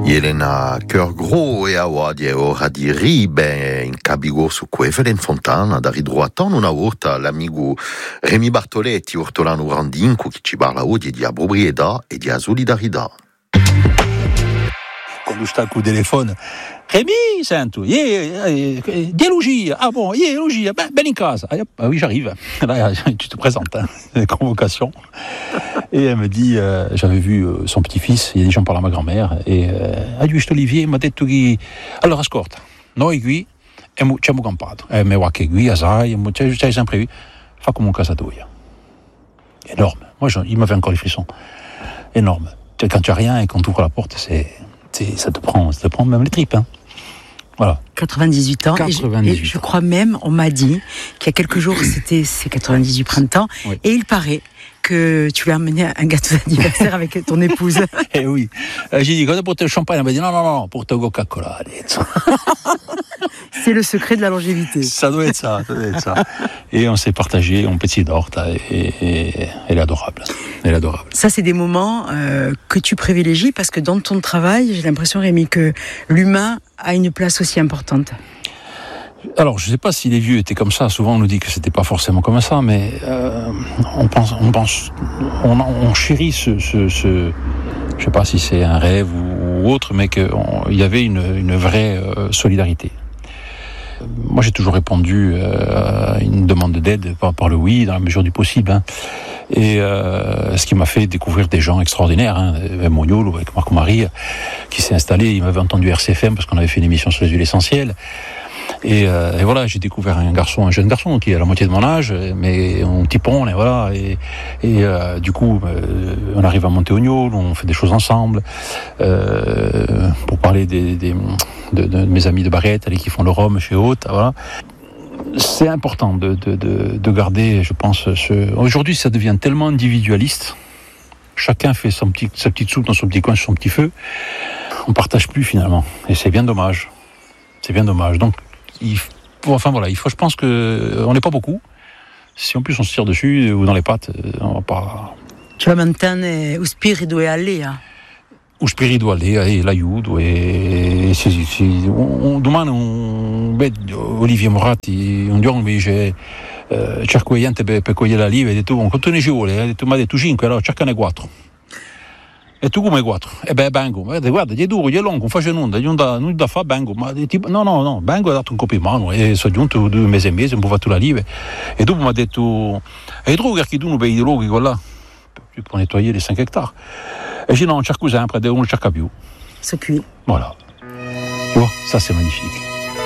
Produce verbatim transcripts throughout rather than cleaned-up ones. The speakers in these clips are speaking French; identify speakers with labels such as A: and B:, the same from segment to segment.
A: Elena Cœur Gros e aua di ora di ribe in cabigo su quevele in fontana da ridroatan una volta l'amico Remi Bartoletti ortolano Randinco che ci parla oggi di proprietà e di solidarità.
B: Quando sta col telefono, Remi, sento, yeah, dialogia, ah bon, yeah, dialogia, ben, ben in casa. Ah, ah oui, j'arrive. Là, tu te présentes, hein, convocation. Et elle me dit, euh, j'avais vu euh, son petit-fils, il y a des gens par ma grand-mère, e euh, ha visto Olivier, mi ha detto che, allora ascolta, noi qui ci abbiamo campato, e mi guarda qui, a sai, c'hai sempre vu, fa come un casatoia. Énorme. Moi, je, il m'a fait encore les frissons. Énorme. Quand tu as rien et qu'on t'ouvre la porte, c'est, c'est, ça te prend, ça te prend même les tripes, hein. Voilà.
C: quatre-vingt-dix-huit ans.
B: quatre-vingt-dix-huit
C: et je, et je crois même, on m'a dit qu'il y a quelques jours, c'était ses quatre-vingt-dix-huit printemps, oui. Et il paraît que tu lui as amené un gâteau d'anniversaire avec ton épouse.
B: Eh oui. Euh, j'ai dit, quand pour le champagne, elle m'a dit, non, non, non, pour ton Coca-Cola.
C: C'est le secret de la longévité.
B: Ça doit être ça, ça doit être ça. Et on s'est partagé, on petit d'orte, et, et elle est adorable. Elle est adorable.
C: Ça, c'est des moments euh, que tu privilégies parce que dans ton travail, j'ai l'impression, Rémi, que l'humain a une place aussi importante.
B: Alors, je ne sais pas si les vieux étaient comme ça. Souvent, on nous dit que c'était pas forcément comme ça, mais euh, on pense, on pense, on, on chérit ce, ce, ce, je sais pas si c'est un rêve ou, ou autre, mais qu'il y avait une, une vraie euh, solidarité. Moi, j'ai toujours répondu euh, à une demande d'aide par, par le oui, dans la mesure du possible. Hein. Et euh, ce qui m'a fait découvrir des gens extraordinaires, hein, avec Moniol ou avec Marco Marie, qui s'est installé. Il m'avait entendu R C F M parce qu'on avait fait une émission sur les huiles essentielles. Et, euh, et voilà, j'ai découvert un garçon, un jeune garçon qui est à la moitié de mon âge, mais on petit pont, et voilà. Et, et euh, du coup, euh, on arrive à monter au Gnôle, on fait des choses ensemble. Euh, pour parler des, des, de, de mes amis de Barrette, qui font le rhum chez Haute, voilà. C'est important de, de, de, de garder, je pense, ce... Aujourd'hui, ça devient tellement individualiste. Chacun fait son petit, sa petite soupe dans son petit coin, sur son petit feu. On partage plus finalement, et c'est bien dommage. C'est bien dommage. Donc, il faut, enfin voilà, il faut, je pense que on n'est pas beaucoup. Si en plus on se tire dessus ou dans les pattes, on va pas.
C: Tu vas mantenere, lo spirito è lì.
B: Lo spirito è lì, e l'aiuto e sì, sì, un, domani un beh, Olivier Moratti un giorno mi dice eh, cerco gente per, per cogliere la live, e detto quanto ne ci vuole? Ha detto, mi ha detto cinque, allora cercane quattro. E tu come quattro? E beh, vengo, guarda, gli è duro, gli è lungo, non faccio nulla, non da, non da fare, vengo, ma tipo, no, no, no, vengo, ho dato un colpo in mano e sono giunto due mesi e mesi, un po' fatto la live, e dopo mi ha detto, e tu perché tu non vedi i loghi con là, per nettoyer les cinq hectares, e io non cerco sempre, non cerca più.
C: C'est qui?
B: Voilà. Tu vois, ça c'est magnifique.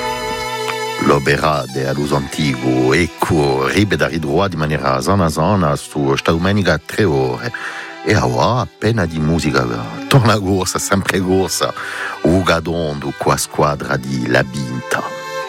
A: L'Oberade a l'uso antico, ecco, ribe da ridroa di maniera zona zona su sta domenica a tre ore. E ora appena di musica torna corsa, sempre corsa, Ugadondo qua squadra di La Binta.